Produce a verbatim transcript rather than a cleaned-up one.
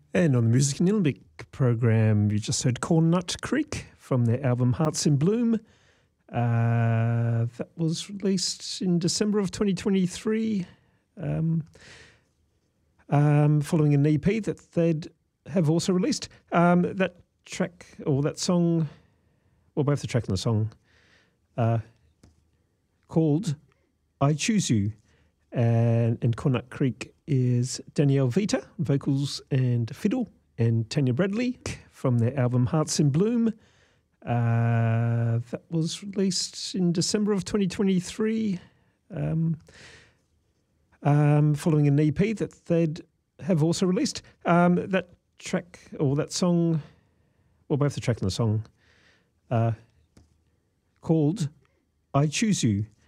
And on the Music in Nillumbik program, you just heard Cornut Creek from their album Hearts in Bloom. Uh, that was released in December of twenty twenty-three, um, um, following an E P that they'd have also released. Um, that track, or that song, well, both the track and the song, uh, called I Choose You. And, and Cornut Creek is Danielle Vita, vocals and fiddle, and Tanya Bradley from their album Hearts in Bloom. Uh, that was released in December of twenty twenty-three, um, um, following an E P that they'd have also released. Um, that track, or that song, well, both the track and the song, uh, called I Choose You.